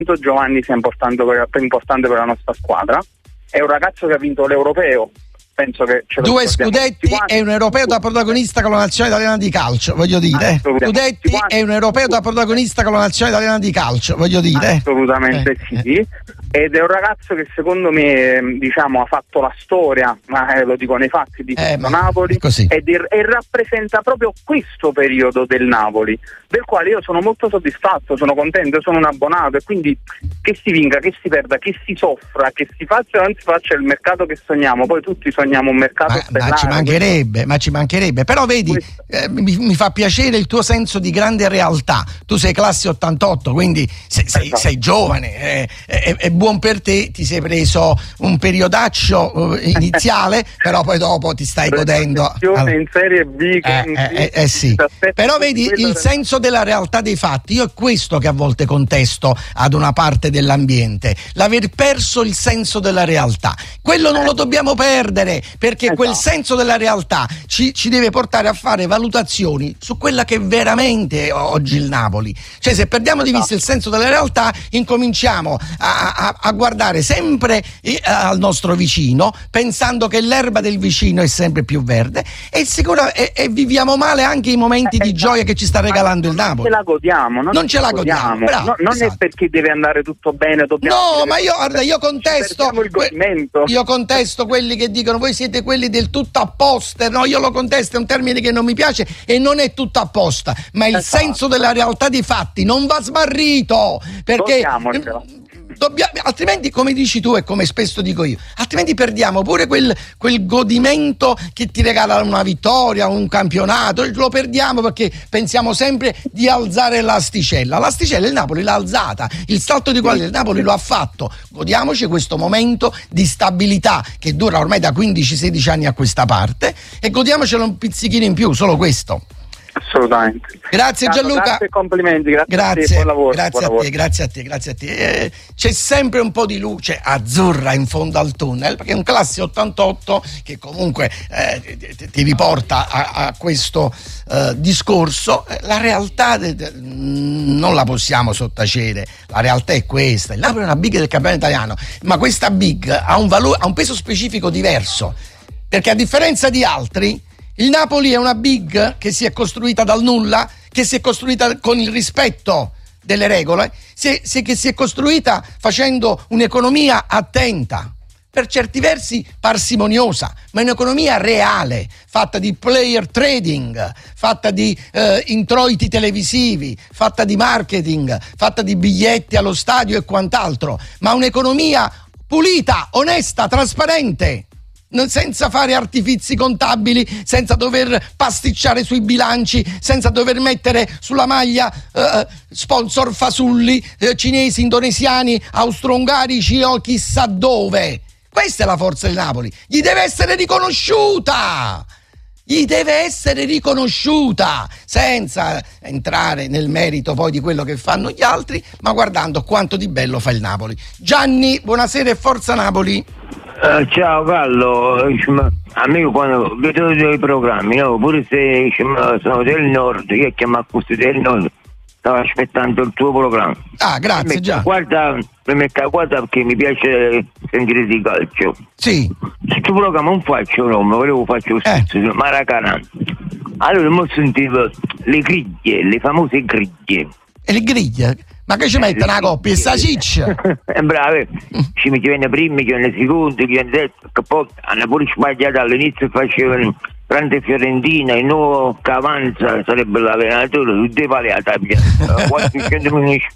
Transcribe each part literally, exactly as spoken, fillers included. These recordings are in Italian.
Giovanni sia importante per, importante per la nostra squadra. È un ragazzo che ha vinto l'Europeo. Penso che ce lo due scudetti e un europeo da protagonista con la nazionale italiana di calcio, voglio dire. Scudetti e un europeo da protagonista con la nazionale italiana di calcio, voglio dire. Assolutamente eh. sì. Ed è un ragazzo che secondo me, diciamo, ha fatto la storia, ma eh, lo dico nei fatti, di eh, Napoli ed è, e rappresenta proprio questo periodo del Napoli, del quale io sono molto soddisfatto, sono contento, io sono un abbonato, e quindi che si vinca, che si perda, che si soffra, che si faccia o non si faccia il mercato che sogniamo, poi tutti sogniamo un mercato ma, stellare. Ma ci mancherebbe, ma ci mancherebbe, però vedi, eh, mi, mi fa piacere il tuo senso di grande realtà. Tu sei classe ottantotto, quindi sei, sei, esatto. sei giovane, è, è, è buon per te, ti sei preso un periodaccio eh, iniziale, però poi dopo ti stai godendo. Allora, in Serie B, eh, in eh, eh, eh sì. Però vedi il senso della realtà dei fatti. Io è questo che a volte contesto ad una parte dell'ambiente, l'aver perso il senso della realtà. Quello non lo dobbiamo perdere, perché esatto. quel senso della realtà ci, ci deve portare a fare valutazioni su quella che veramente è oggi il Napoli. Cioè, se perdiamo di vista il senso della realtà, incominciamo a, a, a guardare sempre al nostro vicino, pensando che l'erba del vicino è sempre più verde, e, sicuro, e, e viviamo male anche i momenti di gioia che ci sta regalando il Napoli. Non ce la godiamo, non, non ce la godiamo. Bravo, no, non esatto. è perché deve andare tutto bene, dobbiamo no, ma io guarda, io contesto il godimento. Io contesto quelli che dicono voi siete quelli del tutto apposta. No, io lo contesto, è un termine che non mi piace, e non è tutto apposta, ma il esatto. senso della realtà dei fatti non va smarrito, perché dobbiamo, altrimenti, come dici tu e come spesso dico io, altrimenti perdiamo pure quel, quel godimento che ti regala una vittoria, un campionato. Lo perdiamo perché pensiamo sempre di alzare l'asticella. L'asticella il Napoli l'ha alzata, il salto di qualità il Napoli lo ha fatto. Godiamoci questo momento di stabilità che dura ormai da quindici sedici anni a questa parte, e godiamocelo un pizzichino in più, solo questo. Assolutamente. Grazie Gianluca. Grazie e complimenti, grazie, grazie a te, buon lavoro. Grazie buon a lavoro. te, grazie a te, grazie a te. Eh, c'è sempre un po' di luce azzurra in fondo al tunnel, perché è un classe ottantotto che comunque eh, ti, ti riporta a, a questo eh, discorso. La realtà de, de, non la possiamo sottacere, la realtà è questa. Il Napoli è una big del campionato italiano, ma questa big ha un valore, ha un peso specifico diverso, perché a differenza di altri il Napoli è una big che si è costruita dal nulla, che si è costruita con il rispetto delle regole, se, se, che si è costruita facendo un'economia attenta, per certi versi parsimoniosa, ma un'economia reale, fatta di player trading, fatta di eh, introiti televisivi, fatta di marketing, fatta di biglietti allo stadio e quant'altro, ma un'economia pulita, onesta, trasparente, senza fare artifizi contabili, senza dover pasticciare sui bilanci, senza dover mettere sulla maglia eh, sponsor fasulli eh, cinesi, indonesiani, austro-ungarici o chissà dove. Questa è la forza del Napoli, gli deve essere riconosciuta, gli deve essere riconosciuta, senza entrare nel merito poi di quello che fanno gli altri, ma guardando quanto di bello fa il Napoli. Gianni, buonasera e forza Napoli. Uh, ciao Carlo, a me quando vedo i programmi, no, pure se sono del nord, io chiamo così del nord, stavo aspettando il tuo programma. Ah, grazie, già. Guarda, guarda perché mi piace sentire di calcio. Sì. Questo programma non faccio nome, volevo faccio lo stesso, eh. Maracanã. Allora ho sentito le griglie, le famose griglie. E le griglie? Ma che ci mette una coppia? E sta ciccia? Eh, bravo, ci mi viene prima, ci viene secondo, ci viene terzo, che poi hanno pure sbagliato all'inizio, facevano grande Fiorentina, il nuovo che avanza sarebbe l'allenatore, tutte vale a tabbia, quattrocento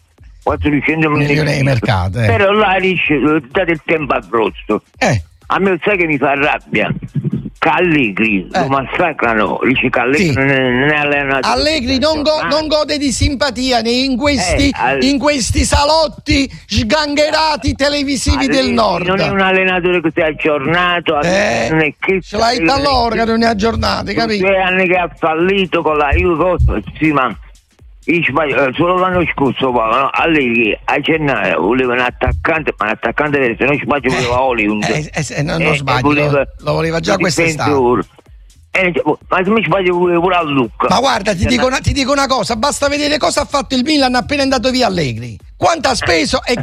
milioni di mercato, eh. Però là dice, date il tempo a grosso. Eh. A me sai che mi fa rabbia? Allegri eh. lo massacrano, dice che Allegri sì. non è, non è allenato. Allegri non, go, non gode di simpatia in questi, eh, all... in questi salotti sgangherati televisivi Allegri del nord. Non è un allenatore che si è aggiornato, eh, non è che ce l'hai dall'organo, non è aggiornato, capito? Due anni che ha fallito con la Juve, sì, ma solo l'anno scorso no? Allegri a gennaio voleva un attaccante, ma un attaccante vero, se non sbaglio voleva Hollywood, eh, eh, eh, non, non eh, sbaglio, voleva, lo, lo voleva già quest'estate. Eh, ma se mi sbaglio pure a Lucca. Ma guarda, ti dico, una, ti dico una cosa, basta vedere cosa ha fatto il Milan appena è andato via Allegri. quanto ha speso e